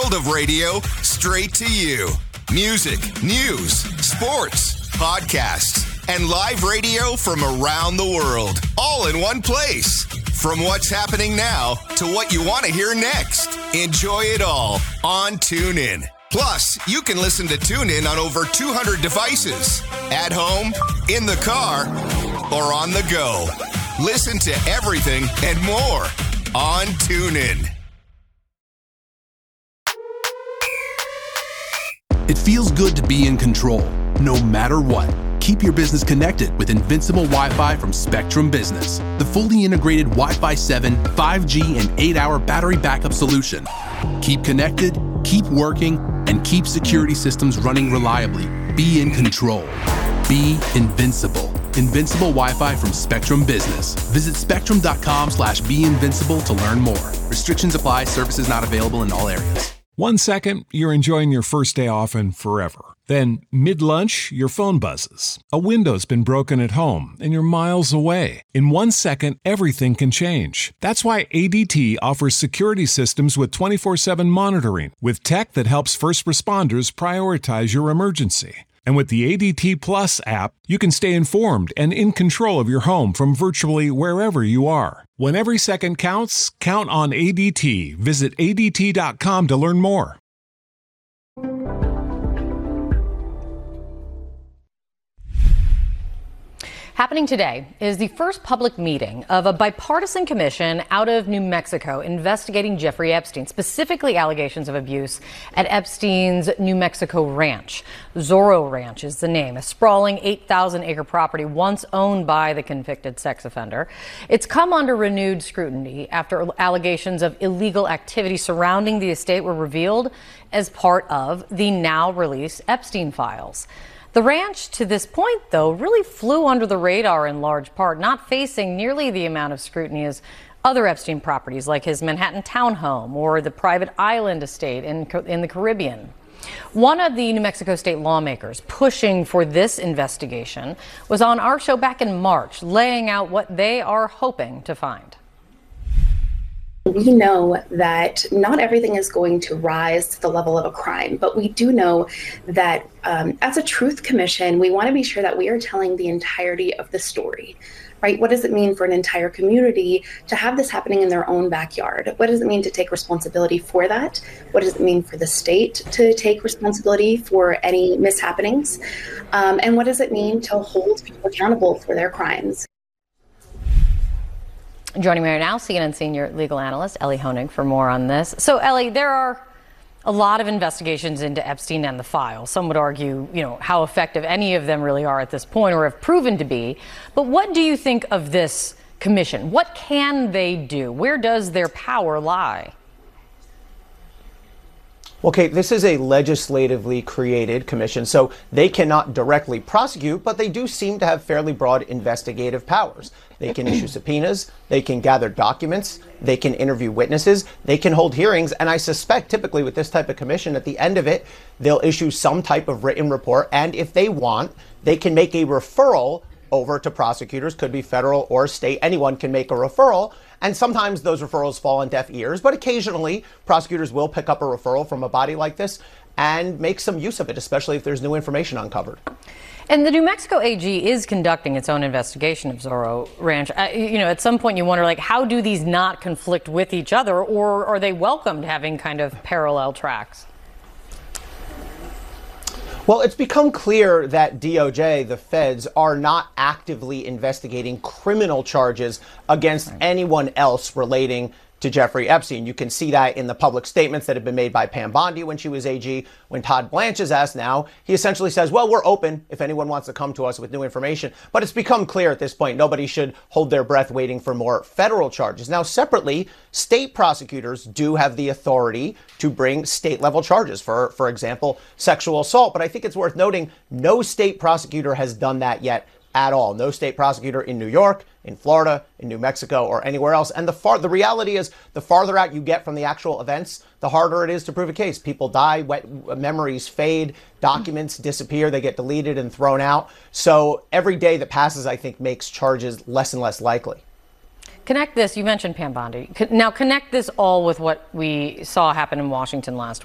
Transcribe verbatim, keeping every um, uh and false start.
world of radio straight to you. Music, news, sports, podcasts, and live radio from around the world, all in one place. From what's happening now to what you want to hear next. Enjoy it all on TuneIn. Plus, you can listen to TuneIn on over two hundred devices. At home, in the car, or on the go. Listen to everything and more on TuneIn. It feels good to be in control, no matter what. Keep your business connected with Invincible Wi-Fi from Spectrum Business, the fully integrated Wi-Fi seven, five G, and eight hour battery backup solution. Keep connected, keep working, and keep security systems running reliably. Be in control. Be invincible. Invincible Wi-Fi from Spectrum Business. Visit spectrum.com slash be invincible to learn more. Restrictions apply. Services not available in all areas. One second, you're enjoying your first day off and forever. Then, mid-lunch, your phone buzzes. A window's been broken at home, and you're miles away. In one second, everything can change. That's why A D T offers security systems with twenty-four seven monitoring, with tech that helps first responders prioritize your emergency. And with the A D T Plus app, you can stay informed and in control of your home from virtually wherever you are. When every second counts, count on A D T. Visit A D T dot com to learn more. Happening today is the first public meeting of a bipartisan commission out of New Mexico investigating Jeffrey Epstein, specifically allegations of abuse at Epstein's New Mexico ranch. Zorro Ranch is the name, a sprawling eight thousand acre property once owned by the convicted sex offender. It's come under renewed scrutiny after allegations of illegal activity surrounding the estate were revealed as part of the now released Epstein files. The ranch, to this point, though, really flew under the radar in large part, not facing nearly the amount of scrutiny as other Epstein properties like his Manhattan townhome or the private island estate in, in the Caribbean. One of the New Mexico state lawmakers pushing for this investigation was on our show back in March, laying out what they are hoping to find. We know that not everything is going to rise to the level of a crime, but we do know that um, as a truth commission, we want to be sure that we are telling the entirety of the story, right? What does it mean for an entire community to have this happening in their own backyard? What does it mean to take responsibility for that? What does it mean for the state to take responsibility for any mishappenings? Um, and what does it mean to hold people accountable for their crimes? Joining me right now, C N N senior legal analyst Elie Honig for more on this. So, Elie, there are a lot of investigations into Epstein and the files. Some would argue, you know, how effective any of them really are at this point or have proven to be. But what do you think of this commission? What can they do? Where does their power lie? Well, Kate, this is a legislatively created commission, so they cannot directly prosecute, but they do seem to have fairly broad investigative powers. They can issue subpoenas, they can gather documents, they can interview witnesses, they can hold hearings, and I suspect typically with this type of commission, at the end of it, they'll issue some type of written report, and if they want, they can make a referral over to prosecutors, could be federal or state. Anyone can make a referral. And sometimes those referrals fall on deaf ears, but occasionally prosecutors will pick up a referral from a body like this and make some use of it, especially if there's new information uncovered. And the New Mexico A G is conducting its own investigation of Zorro Ranch. Uh, you know, at some point you wonder, like, how do these not conflict with each other, or are they welcomed having kind of parallel tracks? Well, it's become clear that D O J, the feds, are not actively investigating criminal charges against right. anyone else relating to Jeffrey Epstein. You can see that in the public statements that have been made by Pam Bondi when she was A G. When Todd Blanche is asked now, he essentially says, well, we're open if anyone wants to come to us with new information. But it's become clear at this point, nobody should hold their breath waiting for more federal charges. Now, separately, state prosecutors do have the authority to bring state level charges for, for example, sexual assault. But I think it's worth noting no state prosecutor has done that yet at all. No state prosecutor in New York, in Florida, in New Mexico, or anywhere else. And the far the reality is, the farther out you get from the actual events, the harder it is to prove a case. People die, wet, memories fade, documents disappear, they get deleted and thrown out. So every day that passes, I think, makes charges less and less likely. Connect this, you mentioned Pam Bondi. Now connect this all with what we saw happen in Washington last week.